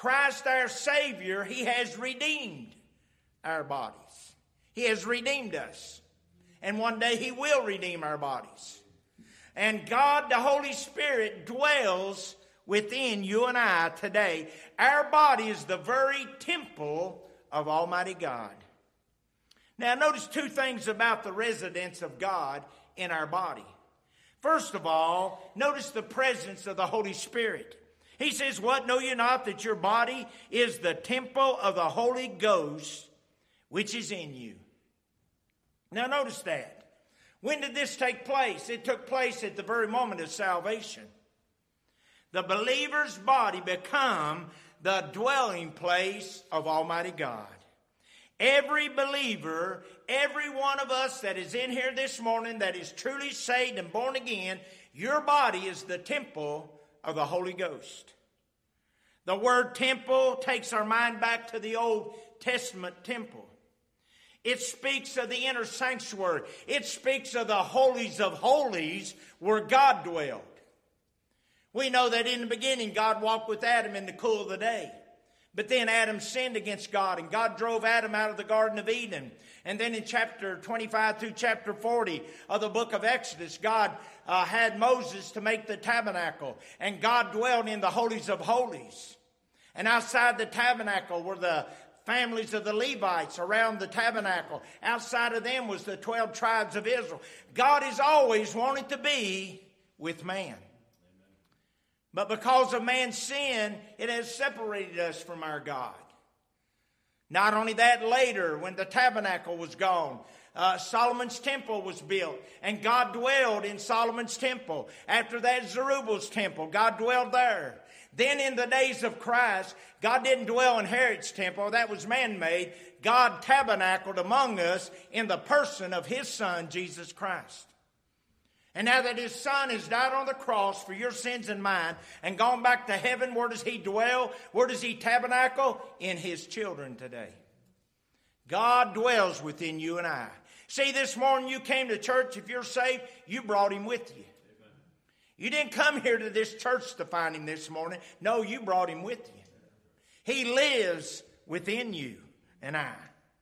Christ our Savior, He has redeemed our bodies. He has redeemed us. And one day He will redeem our bodies. And God, the Holy Spirit, dwells within you and I today. Our body is the very temple of Almighty God. Now notice two things about the residence of God in our body. First of all, notice the presence of the Holy Spirit. He says, what, know you not that your body is the temple of the Holy Ghost, which is in you? Now notice that. When did this take place? It took place at the very moment of salvation. The believer's body become the dwelling place of Almighty God. Every believer, every one of us that is in here this morning that is truly saved and born again, your body is the temple of the Holy Ghost. The word temple takes our mind back to the Old Testament temple. It speaks of the inner sanctuary. It speaks of the holies of holies where God dwelled. We know that in the beginning God walked with Adam in the cool of the day. But then Adam sinned against God, and God drove Adam out of the Garden of Eden. And then in chapter 25 through chapter 40 of the book of Exodus, God had Moses to make the tabernacle. And God dwelled in the holies of holies. And outside the tabernacle were the families of the Levites around the tabernacle. Outside of them was the 12 tribes of Israel. God has always wanted to be with man. But because of man's sin, it has separated us from our God. Not only that, later when the tabernacle was gone, Solomon's temple was built, and God dwelled in Solomon's temple. After that, Zerubbabel's temple, God dwelled there. Then in the days of Christ, God didn't dwell in Herod's temple. That was man-made. God tabernacled among us in the person of His Son, Jesus Christ. And now that His Son has died on the cross for your sins and mine and gone back to heaven, where does He dwell? Where does He tabernacle? In His children today. God dwells within you and I. See, this morning you came to church. If you're saved, you brought Him with you. You didn't come here to this church to find Him this morning. No, you brought Him with you. He lives within you and I.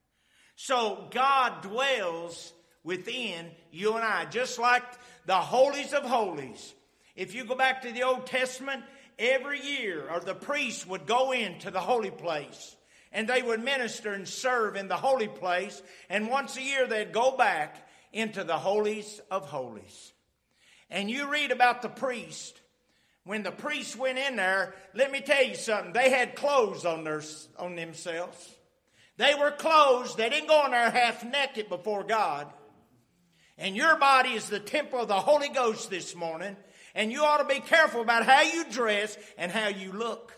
So God dwells within you and I, just like the holies of holies. If you go back to the Old Testament, every year, or the priests would go into the holy place, and they would minister and serve in the holy place, and once a year they'd go back into the holies of holies. And you read about the priest. When the priests went in there, let me tell you something, they had clothes on themselves. They were clothes. They didn't go in there half naked before God. And your body is the temple of the Holy Ghost this morning. And you ought to be careful about how you dress and how you look.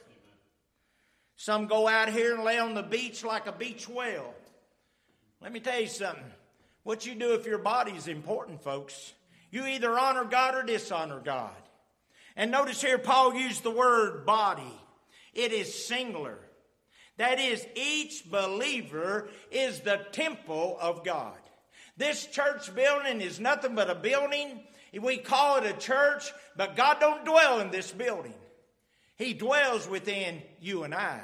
Some go out here and lay on the beach like a beach whale. Let me tell you something. What you do if your body is important, folks. You either honor God or dishonor God. And notice here Paul used the word body. It is singular. That is, each believer is the temple of God. This church building is nothing but a building. We call it a church, but God don't dwell in this building. He dwells within you and I.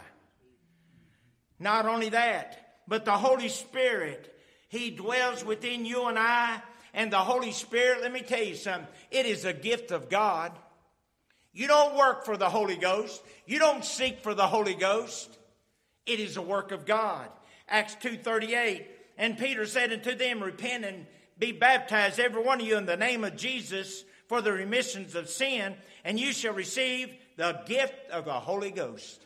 Not only that, but the Holy Spirit, He dwells within you and I. And the Holy Spirit, let me tell you something, it is a gift of God. You don't work for the Holy Ghost. You don't seek for the Holy Ghost. It is a work of God. Acts 2:38, and Peter said unto them, repent and be baptized, every one of you, in the name of Jesus for the remissions of sin, and you shall receive the gift of the Holy Ghost.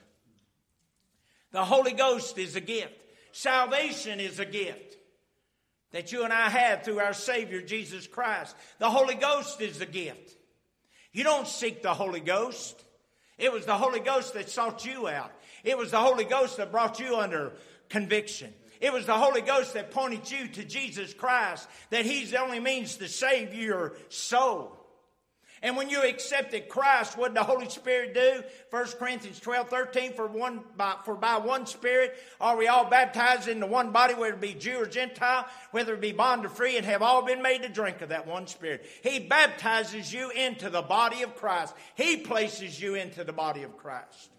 The Holy Ghost is a gift. Salvation is a gift that you and I have through our Savior, Jesus Christ. The Holy Ghost is a gift. You don't seek the Holy Ghost. It was the Holy Ghost that sought you out. It was the Holy Ghost that brought you under conviction. It was the Holy Ghost that pointed you to Jesus Christ, that He's the only means to save your soul. And when you accepted Christ, what did the Holy Spirit do? 1 Corinthians 12:13, for by one Spirit are we all baptized into one body, whether it be Jew or Gentile, whether it be bond or free, and have all been made to drink of that one Spirit. He baptizes you into the body of Christ. He places you into the body of Christ.